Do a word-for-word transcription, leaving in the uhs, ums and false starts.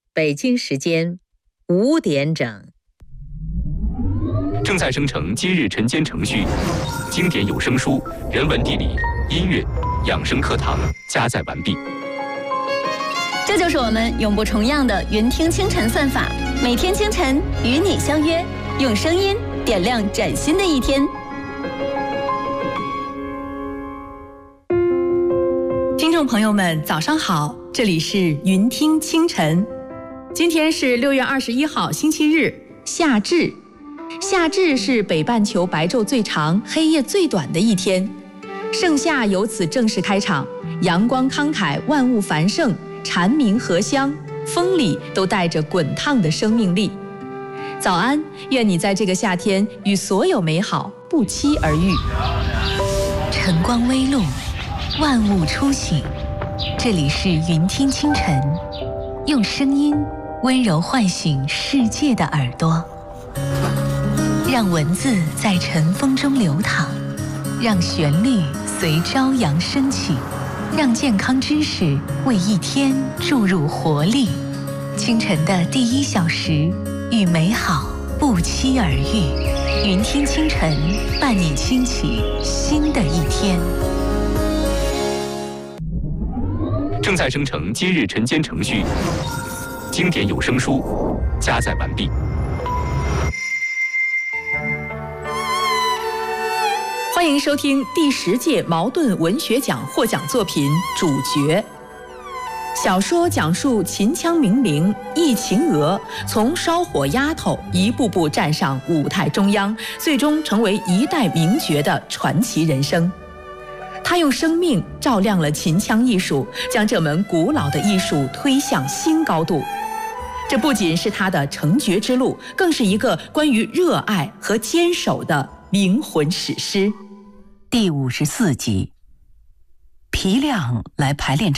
北京时间五点整。 正在生成今日晨间程序，经典有声书、人文地理、音乐、养生课堂加载完毕。 这就是我们永不重样的云听清晨算法，每天清晨与你相约，用声音点亮崭新的一天。 听众朋友们，早上好，这里是云听清晨。今天是六月二十一号，星期日，夏至。夏至是北半球白昼最长、黑夜最短的一天，盛夏由此正式开场，阳光慷慨，万物繁盛，蝉鸣荷香，风里都带着滚烫的生命力。早安，愿你在这个夏天与所有美好不期而遇。 晨光微露，万物初醒，这里是云听清晨，用声音温柔唤醒世界的耳朵，让文字在晨风中流淌，让旋律随朝阳升起，让健康知识为一天注入活力。清晨的第一小时，与美好不期而遇。云听清晨，伴你轻启新的一天。 正在生成今日晨间程序，经典有声书加载完毕。 欢迎收听第十届茅盾文学奖获奖作品《主角》。小说讲述秦腔名伶忆秦娥从烧火丫头一步步站上舞台中央，最终成为一代名角的传奇人生。他用生命照亮了秦腔艺术，将这门古老的艺术推向新高度。这不仅是他的成角之路，更是一个关于热爱和坚守的灵魂史诗。 第五十四集，皮亮来排练场。